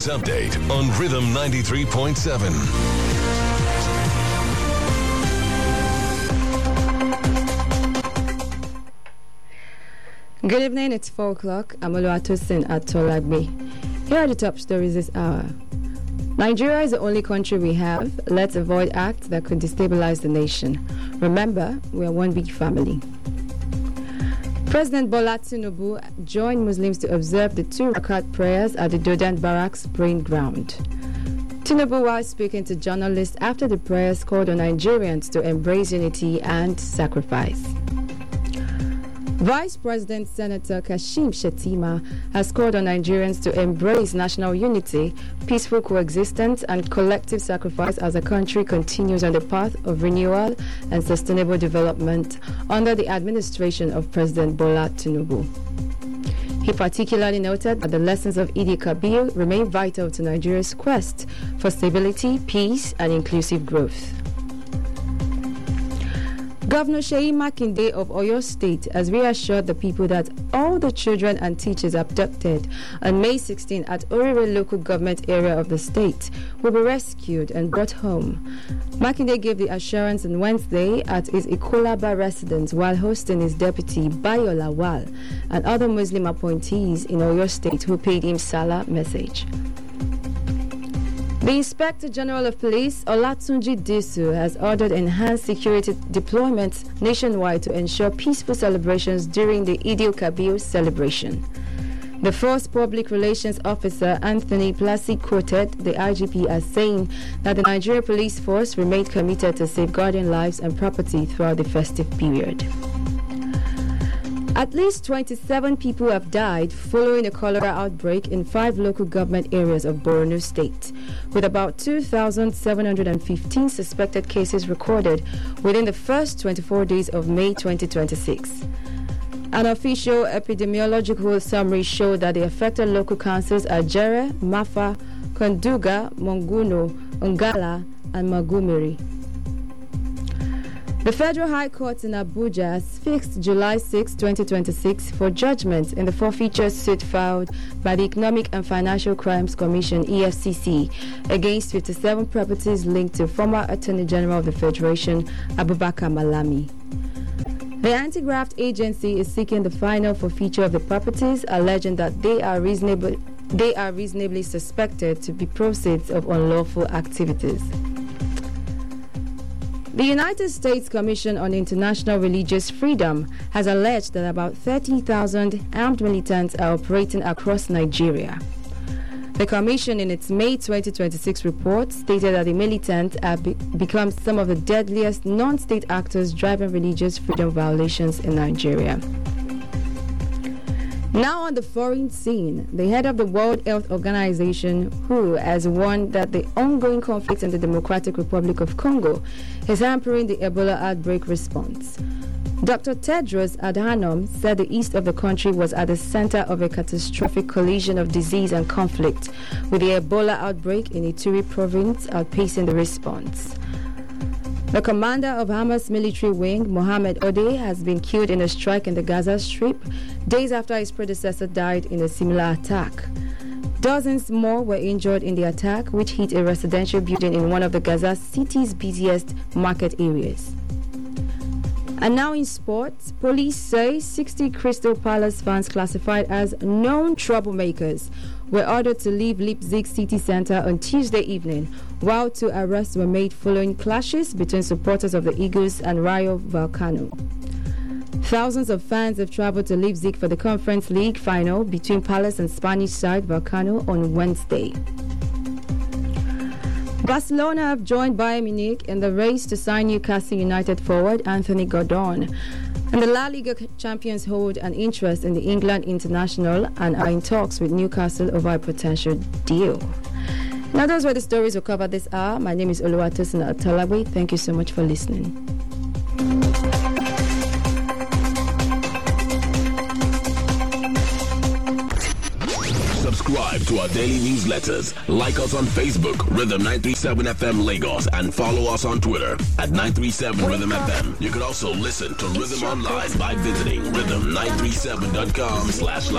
Sports Update on Rhythm 93.7. Good evening, it's 4 o'clock. I'm Oluwatosin Atolagbe. Here are the top stories this hour. Nigeria is the only country we have. Let's avoid acts that could destabilize the nation. Remember, we are one big family. President Bola Tinubu joined Muslims to observe the 2 Rakat prayers at the Dodan Barracks praying ground. Tinubu, while speaking to journalists after the prayers, called on Nigerians to embrace unity and sacrifice. Vice President Senator Kashim Shettima has called on Nigerians to embrace national unity, peaceful coexistence, and collective sacrifice as the country continues on the path of renewal and sustainable development under the administration of President Bola Tinubu. He particularly noted that the lessons of Eid Kabir remain vital to Nigeria's quest for stability, peace, and inclusive growth. Governor Seyi Makinde of Oyo State has reassured the people that all the children and teachers abducted on May 16 at Orire local government area of the state will be rescued and brought home. Makinde gave the assurance on Wednesday at his Ikolaba residence while hosting his deputy Bayo Lawal and other Muslim appointees in Oyo State who paid him Salah message. The Inspector General of Police, Olatunji Disu, has ordered enhanced security deployments nationwide to ensure peaceful celebrations during the Eid al-Kabir celebration. The Force Public Relations Officer, Anthony Plessy, quoted the IGP as saying that the Nigeria Police Force remained committed to safeguarding lives and property throughout the festive period. At least 27 people have died following a cholera outbreak in 5 local government areas of Borno State, with about 2,715 suspected cases recorded within the first 24 days of May 2026. An official epidemiological summary showed that the affected local councils are Jere, Mafa, Konduga, Monguno, Ongala, and Magumeri. The Federal High Court in Abuja has fixed July 6, 2026 for judgment in the forfeiture suit filed by the Economic and Financial Crimes Commission (EFCC) against 57 properties linked to former Attorney General of the Federation, Abubakar Malami. The Anti-Graft Agency is seeking the final forfeiture of the properties, alleging that they are reasonably suspected to be proceeds of unlawful activities. The United States Commission on International Religious Freedom has alleged that about 30,000 armed militants are operating across Nigeria. The Commission, in its May 2026 report, stated that the militants have become some of the deadliest non-state actors driving religious freedom violations in Nigeria. Now on the foreign scene, the head of the World Health Organization, WHO, has warned that the ongoing conflict in the Democratic Republic of Congo is hampering the Ebola outbreak response. Dr. Tedros Adhanom said the east of the country was at the center of a catastrophic collision of disease and conflict, with the Ebola outbreak in Ituri province outpacing the response. The commander of Hamas military wing, Mohammed Odeh, has been killed in a strike in the Gaza Strip, days after his predecessor died in a similar attack. Dozens more were injured in the attack, which hit a residential building in one of the Gaza City's busiest market areas. And now in sports, police say 60 Crystal Palace fans classified as known troublemakers were ordered to leave Leipzig city centre on Tuesday evening, while 2 arrests were made following clashes between supporters of the Eagles and Rayo Vallecano. Thousands of fans have travelled to Leipzig for the Conference League final between Palace and Spanish side Vallecano on Wednesday. Barcelona have joined Bayern Munich in the race to sign Newcastle United forward Anthony Gordon. And the La Liga champions hold an interest in the England international and are in talks with Newcastle over a potential deal. Now those were the stories we'll cover this hour. My name is Oluwatosin Atolagbe. Thank you so much for listening. Subscribe to our daily newsletters. Like us on Facebook, Rhythm 937 FM Lagos, and follow us on Twitter at 937 Rhythm FM. You can also listen to Rhythm Online by visiting rhythm937.com/live.